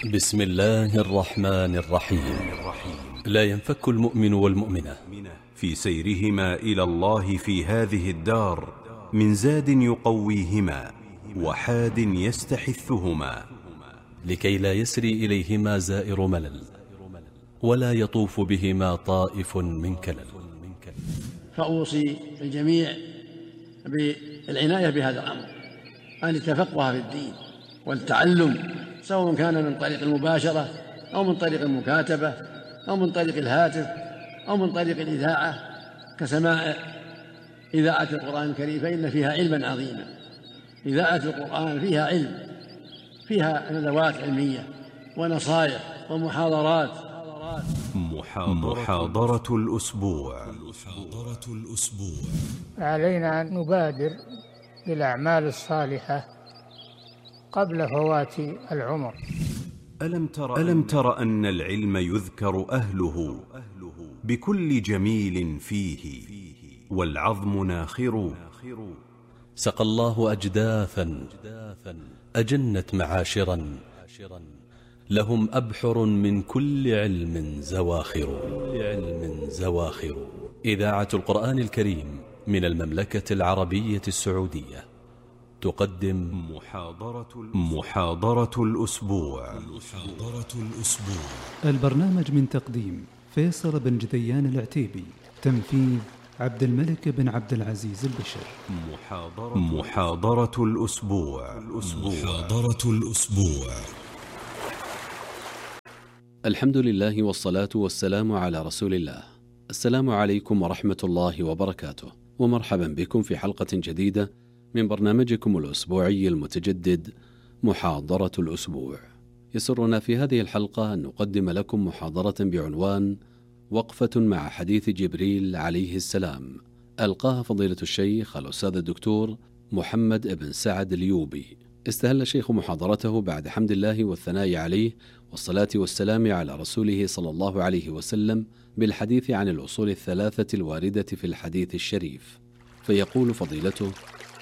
بسم الله الرحمن الرحيم. لا ينفك المؤمن والمؤمنة في سيرهما إلى الله في هذه الدار من زاد يقويهما وحاد يستحثهما، لكي لا يسري إليهما زائر ملل، ولا يطوف بهما طائف من كلل. فأوصي الجميع بالعناية بهذا الأمر، أن يتفقه في الدين والتعلم، سواء كان من طريق المباشرة أو من طريق المكاتبة أو من طريق الهاتف أو من طريق الإذاعة، كسماع إذاعة القرآن الكريم، فإن فيها علما عظيما. إذاعة القرآن فيها علم، فيها ندوات علمية ونصائح ومحاضرات. محاضرة الأسبوع. علينا أن نبادر بالأعمال الصالحة قبل فوات العمر. ألم تر أن العلم يذكر أهله بكل جميل فيه، والعظم ناخر. سقى الله أجداثا أجنت معاشرا، لهم أبحر من كل علم زواخر. إذاعة القرآن الكريم من المملكة العربية السعودية تقدم محاضرة الأسبوع. البرنامج من تقديم فيصل بن جذيان العتيبي، تنفيذ عبد الملك بن عبد العزيز البشر. محاضرة الأسبوع. الحمد لله والصلاة والسلام على رسول الله. السلام عليكم ورحمة الله وبركاته، ومرحبا بكم في حلقة جديدة من برنامجكم الأسبوعي المتجدد محاضرة الأسبوع. يسرنا في هذه الحلقة أن نقدم لكم محاضرة بعنوان وقفة مع حديث جبريل عليه السلام، ألقاها فضيلة الشيخ الأستاذ الدكتور محمد بن سعد اليوبي. استهل الشيخ محاضرته بعد حمد الله والثناء عليه والصلاة والسلام على رسوله صلى الله عليه وسلم بالحديث عن الأصول الثلاثة الواردة في الحديث الشريف، فيقول فضيلته: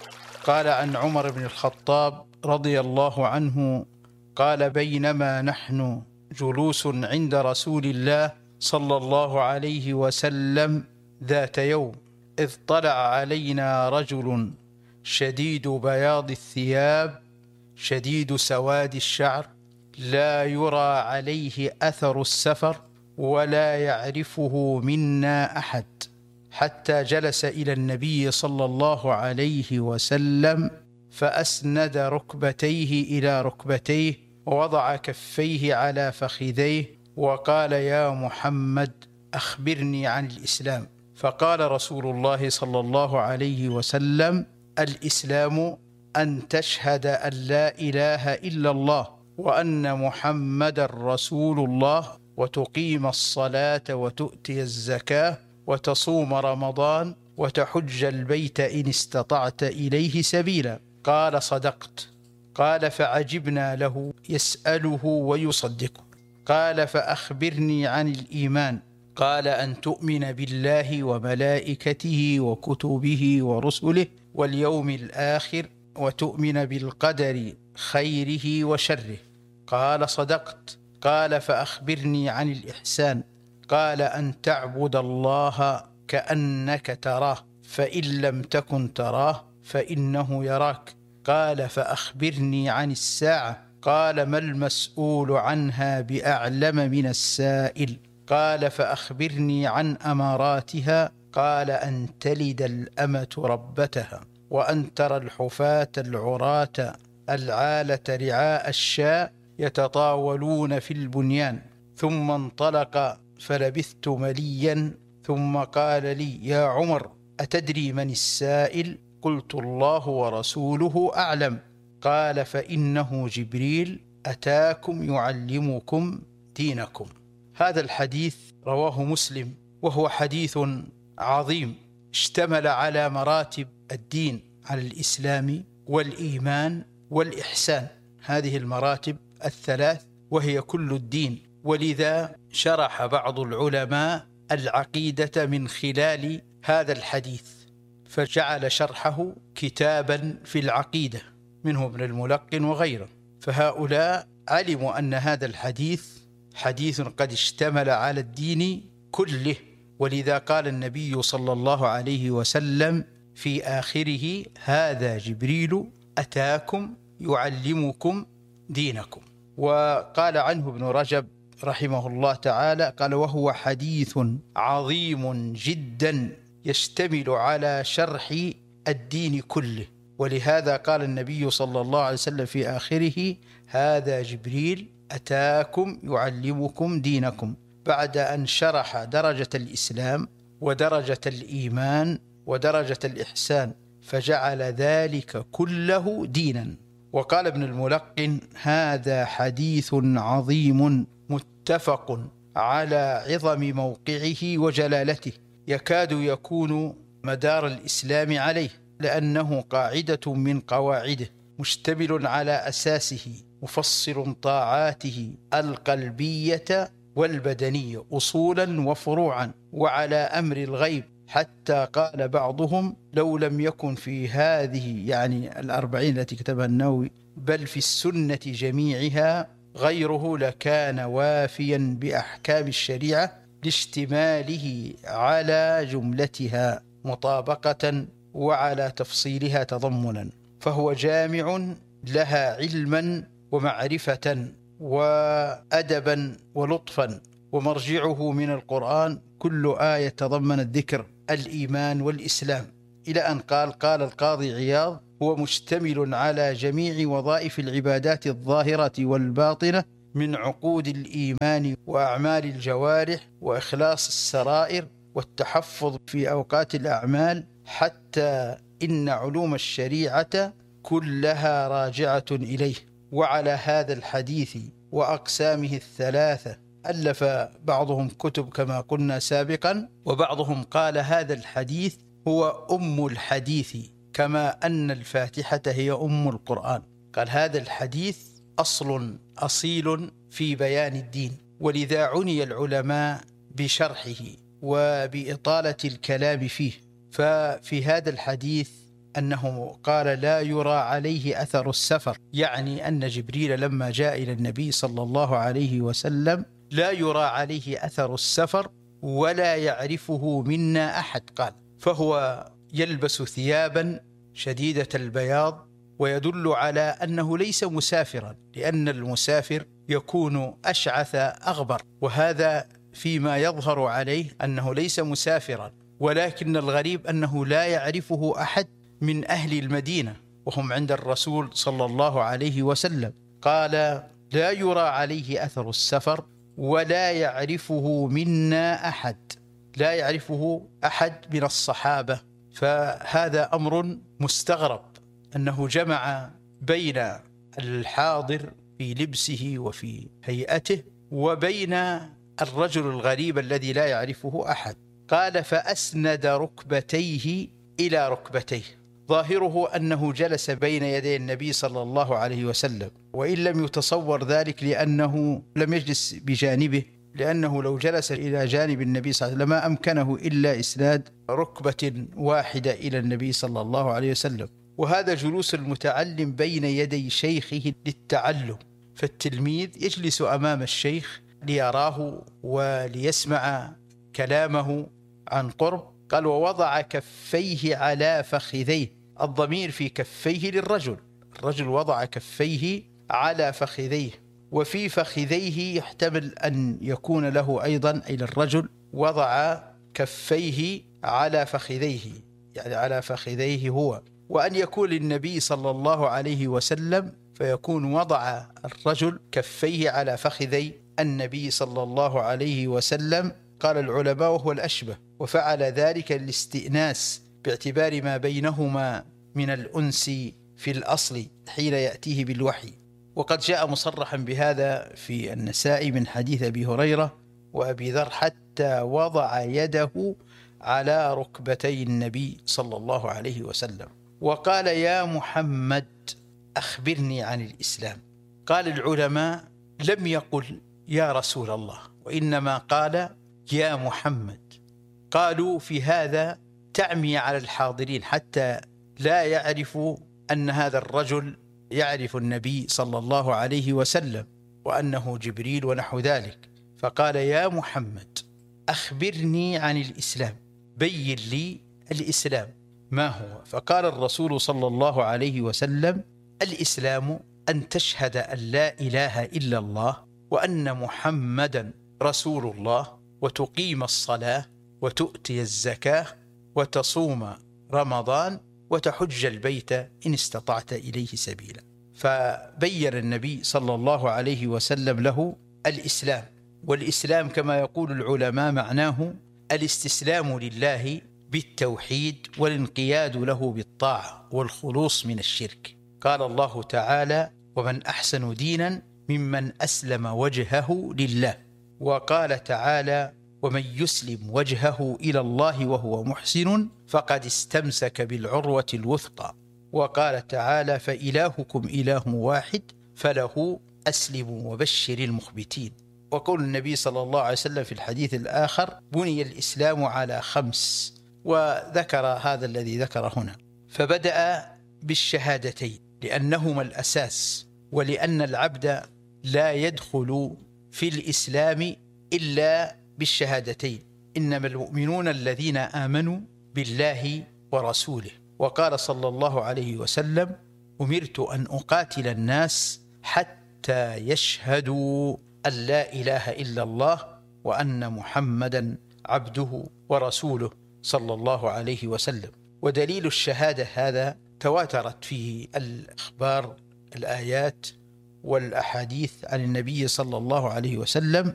قال عن عمر بن الخطاب رضي الله عنه قال: بينما نحن جلوس عند رسول الله صلى الله عليه وسلم ذات يوم، إذ طلع علينا رجل شديد بياض الثياب شديد سواد الشعر، لا يرى عليه أثر السفر ولا يعرفه منا أحد، حتى جلس إلى النبي صلى الله عليه وسلم فأسند ركبتيه إلى ركبتيه ووضع كفيه على فخذيه وقال: يا محمد أخبرني عن الإسلام. فقال رسول الله صلى الله عليه وسلم: الإسلام أن تشهد أن لا إله إلا الله وأن محمد رسول الله، وتقيم الصلاة وتؤتي الزكاة وتصوم رمضان وتحج البيت إن استطعت إليه سبيلا. قال: صدقت. قال: فعجبنا له يسأله ويصدقه. قال: فأخبرني عن الإيمان. قال: أن تؤمن بالله وملائكته وكتبه ورسله واليوم الآخر، وتؤمن بالقدر خيره وشره. قال: صدقت. قال: فأخبرني عن الإحسان. قال: أن تعبد الله كأنك تراه، فإن لم تكن تراه فإنه يراك. قال: فأخبرني عن الساعة. قال: ما المسؤول عنها بأعلم من السائل. قال: فأخبرني عن أماراتها. قال: أن تلد الأمة ربتها، وأن ترى الحفاة العراة العالة رعاء الشاء يتطاولون في البنيان. ثم انطلق فلبثت مليا، ثم قال لي: يا عمر، أتدري من السائل؟ قلت: الله ورسوله أعلم. قال: فإنه جبريل أتاكم يعلمكم دينكم. هذا الحديث رواه مسلم، وهو حديث عظيم اشتمل على مراتب الدين، على الإسلام والإيمان والإحسان، هذه المراتب الثلاث وهي كل الدين. ولذا شرح بعض العلماء العقيدة من خلال هذا الحديث، فجعل شرحه كتابا في العقيدة، منه ابن الملقن وغيره. فهؤلاء علموا أن هذا الحديث حديث قد اشتمل على الدين كله، ولذا قال النبي صلى الله عليه وسلم في آخره: هذا جبريل أتاكم يعلمكم دينكم. وقال عنه ابن رجب رحمه الله تعالى قال: وهو حديث عظيم جدا يشتمل على شرح الدين كله، ولهذا قال النبي صلى الله عليه وسلم في آخره: هذا جبريل أتاكم يعلمكم دينكم، بعد أن شرح درجة الإسلام ودرجة الإيمان ودرجة الإحسان، فجعل ذلك كله دينا. وقال ابن الملقن: هذا حديث عظيم متفق على عظم موقعه وجلالته، يكاد يكون مدار الإسلام عليه، لأنه قاعدة من قواعده، مشتمل على أساسه، مفصل طاعاته القلبية والبدنية أصولا وفروعا، وعلى أمر الغيب، حتى قال بعضهم: لو لم يكن في هذه يعني 40 التي كتبها النووي بل في السنة جميعها غيره لكان وافيا بأحكام الشريعة لاشتماله على جملتها مطابقة وعلى تفصيلها تضمنا، فهو جامع لها علما ومعرفة وأدبا ولطفا، ومرجعه من القرآن كل آية تضمنت ذكر الإيمان والإسلام، إلى أن قال القاضي عياض: هو مشتمل على جميع وظائف العبادات الظاهرة والباطنة من عقود الإيمان وأعمال الجوارح وإخلاص السرائر والتحفظ في أوقات الأعمال، حتى إن علوم الشريعة كلها راجعة إليه. وعلى هذا الحديث وأقسامه الثلاثة ألف بعضهم كتب كما قلنا سابقا، وبعضهم قال هذا الحديث هو أم الحديث، كما أن الفاتحة هي أم القرآن. قال هذا الحديث أصل أصيل في بيان الدين، ولذا عني العلماء بشرحه وبإطالة الكلام فيه. ففي هذا الحديث أنه قال: لا يرى عليه أثر السفر، يعني أن جبريل لما جاء إلى النبي صلى الله عليه وسلم لا يرى عليه أثر السفر ولا يعرفه منا أحد. قال: فهو يلبس ثيابا شديدة البياض، ويدل على أنه ليس مسافرا، لأن المسافر يكون أشعث أغبر، وهذا فيما يظهر عليه أنه ليس مسافرا، ولكن الغريب أنه لا يعرفه أحد من أهل المدينة وهم عند الرسول صلى الله عليه وسلم. قال: لا يرى عليه أثر السفر ولا يعرفه منا أحد، لا يعرفه أحد من الصحابة. فهذا أمر مستغرب، أنه جمع بين الحاضر في لبسه وفي هيئته وبين الرجل الغريب الذي لا يعرفه أحد. قال: فأسند ركبتيه إلى ركبتيه، ظاهره أنه جلس بين يدي النبي صلى الله عليه وسلم، وإن لم يتصور ذلك لأنه لم يجلس بجانبه، لأنه لو جلس إلى جانب النبي صلى الله عليه وسلم ما أمكنه إلا إسناد ركبة واحدة إلى النبي صلى الله عليه وسلم. وهذا جلوس المتعلم بين يدي شيخه للتعلم، فالتلميذ يجلس أمام الشيخ ليراه وليسمع كلامه عن قرب. قال: ووضع كفيه على فخذيه، الضمير في كفيه للرجل، الرجل وضع كفيه على فخذيه، وفي فخذيه يحتمل أن يكون له أيضا أي للرجل، وضع كفيه على فخذيه يعني على فخذيه هو، وأن يكون للنبي صلى الله عليه وسلم فيكون وضع الرجل كفيه على فخذي النبي صلى الله عليه وسلم. قال العلماء: وهو الأشبه، وفعل ذلك للاستئناس باعتبار ما بينهما من الأنس في الأصل حين يأتيه بالوحي. وقد جاء مصرحا بهذا في النسائي من حديث أبي هريرة وأبي ذر: حتى وضع يده على ركبتي النبي صلى الله عليه وسلم، وقال: يا محمد أخبرني عن الإسلام. قال العلماء: لم يقل يا رسول الله، وإنما قال يا محمد. قالوا في هذا تعمي على الحاضرين حتى لا يعرفوا أن هذا الرجل يعرف النبي صلى الله عليه وسلم وأنه جبريل ونحو ذلك، فقال: يا محمد أخبرني عن الإسلام، بين لي الإسلام ما هو؟ فقال الرسول صلى الله عليه وسلم: الإسلام أن تشهد أن لا إله إلا الله وأن محمدا رسول الله، وتقيم الصلاة، وتؤتي الزكاة، وتصوم رمضان، وتحج البيت إن استطعت إليه سبيلا. فبين النبي صلى الله عليه وسلم له الإسلام. والإسلام كما يقول العلماء معناه الاستسلام لله بالتوحيد والانقياد له بالطاعة والخلوص من الشرك. قال الله تعالى: ومن أحسن دينا ممن أسلم وجهه لله. وقال تعالى: ومن يسلم وجهه إلى الله وهو محسن فقد استمسك بالعروة الوثقى. وقال تعالى: فإلهكم إله واحد فله أسلموا وبشر المخبتين. وقول النبي صلى الله عليه وسلم في الحديث الآخر: بني الإسلام على 5، وذكر هذا الذي ذكر هنا. فبدأ بالشهادتين لأنهما الأساس، ولأن العبد لا يدخل في الإسلام إلا بالشهادتين: إنما المؤمنون الذين آمنوا بالله ورسوله. وقال صلى الله عليه وسلم: أمرت أن أقاتل الناس حتى يشهدوا أن لا إله إلا الله وأن محمدا عبده ورسوله صلى الله عليه وسلم. ودليل الشهادة هذا تواترت فيه الأخبار، الآيات والأحاديث عن النبي صلى الله عليه وسلم